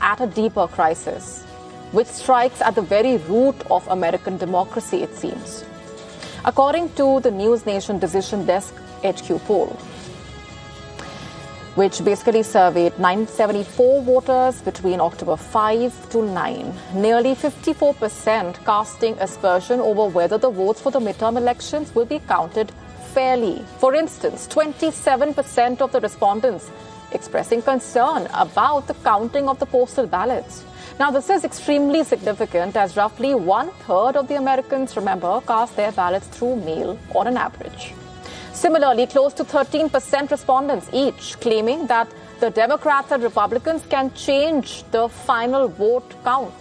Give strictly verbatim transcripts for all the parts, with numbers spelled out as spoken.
at a deeper crisis, which strikes at the very root of American democracy, it seems. According to the News Nation Decision Desk H Q poll, which basically surveyed nine hundred seventy-four voters between October fifth to ninth, nearly fifty-four percent casting aspersion over whether the votes for the midterm elections will be counted fairly. For instance, twenty-seven percent of the respondents expressing concern about the counting of the postal ballots. Now, this is extremely significant as roughly one-third of the Americans, remember, cast their ballots through mail on an average. Similarly, close to thirteen percent respondents each claiming that the Democrats and Republicans can change the final vote count.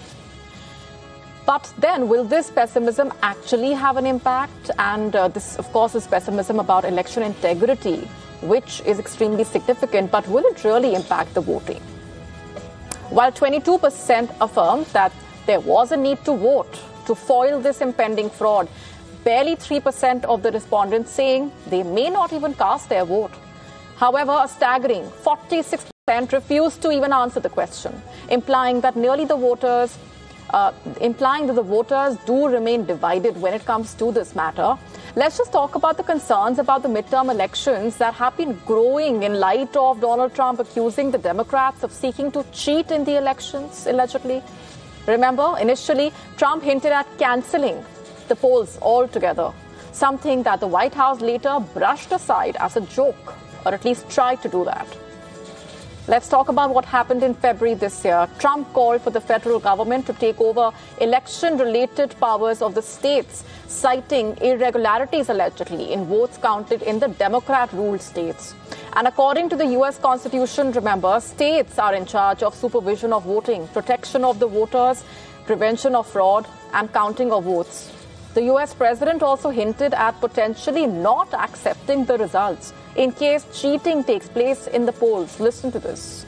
But then, will this pessimism actually have an impact? And uh, this, of course, is pessimism about election integrity, which is extremely significant. But will it really impact the voting? While twenty-two percent affirmed that there was a need to vote to foil this impending fraud, barely three percent of the respondents saying they may not even cast their vote. However, a staggering forty-six percent refused to even answer the question, implying that nearly the voters, uh, implying that the voters do remain divided when it comes to this matter. Let's just talk about the concerns about the midterm elections that have been growing in light of Donald Trump accusing the Democrats of seeking to cheat in the elections, allegedly. Remember, initially, Trump hinted at cancelling the polls altogether, something that the White House later brushed aside as a joke, or at least tried to do that. Let's talk about what happened in February this year. Trump called for the federal government to take over election-related powers of the states, citing irregularities allegedly in votes counted in the Democrat-ruled states. And according to the U S Constitution, remember, states are in charge of supervision of voting, protection of the voters, prevention of fraud, and counting of votes. The U S president also hinted at potentially not accepting the results in case cheating takes place in the polls. Listen to this.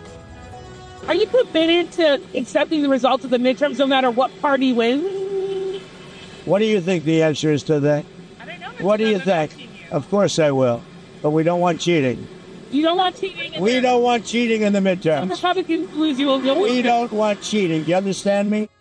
Are you committed to accepting the results of the midterms no matter what party wins? What do you think the answer is to that? I don't know. What do you think? You. Of course I will. But we don't want cheating. You don't want cheating? In we there? don't want cheating in the midterms. Republicans lose, you will We don't want cheating. Do you understand me?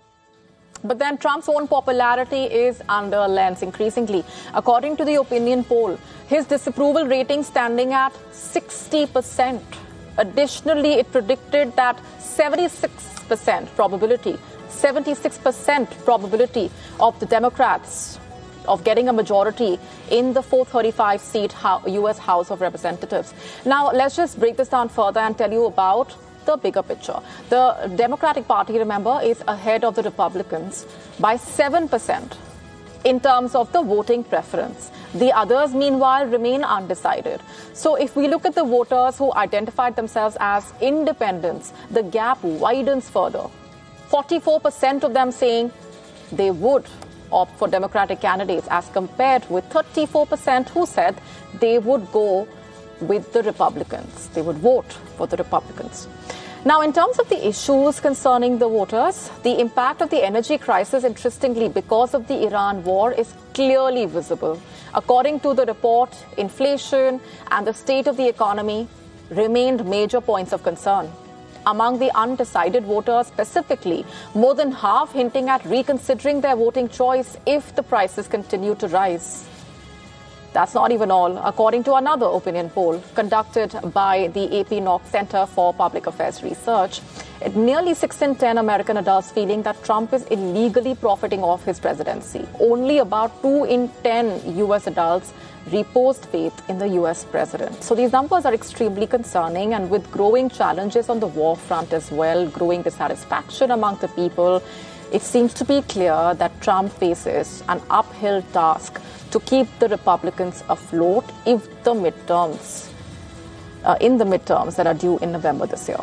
But then Trump's own popularity is under lens increasingly. According to the opinion poll, his disapproval rating standing at sixty percent. Additionally, it predicted that seventy-six percent probability, seventy-six percent probability of the Democrats of getting a majority in the four thirty-five seat U S House of Representatives. Now, let's just break this down further and tell you about the bigger picture. The Democratic Party, remember, is ahead of the Republicans by seven percent in terms of the voting preference. The others, meanwhile, remain undecided. So if we look at the voters who identified themselves as independents, the gap widens further. forty-four percent of them saying they would opt for Democratic candidates, as compared with thirty-four percent who said they would go with the Republicans. They would vote for the Republicans. Now, in terms of the issues concerning the voters, the impact of the energy crisis, interestingly, because of the Iran war, is clearly visible. According to the report, inflation and the state of the economy remained major points of concern. Among the undecided voters specifically, more than half hinting at reconsidering their voting choice if the prices continue to rise. That's not even all. According to another opinion poll conducted by the A P Knox Center for Public Affairs Research, nearly six in ten American adults feeling that Trump is illegally profiting off his presidency. Only about two in ten U S adults reposed faith in the U S president. So these numbers are extremely concerning, and with growing challenges on the war front as well, growing dissatisfaction among the people, it seems to be clear that Trump faces an uphill task to keep the Republicans afloat if the midterms, uh, in the midterms that are due in November this year.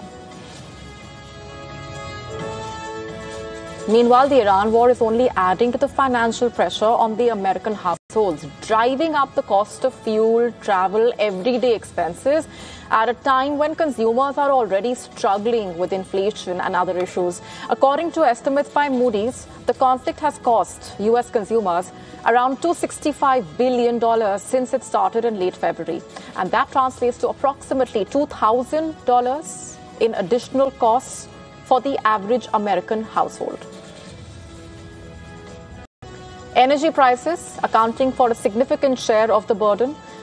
Meanwhile, the Iran war is only adding to the financial pressure on the American households, driving up the cost of fuel, travel, everyday expenses at a time when consumers are already struggling with inflation and other issues. According to estimates by Moody's, the conflict has cost U S consumers around two hundred sixty-five billion dollars since it started in late February. And that translates to approximately two thousand dollars in additional costs for the average American household. Energy prices accounting for a significant share of the burden.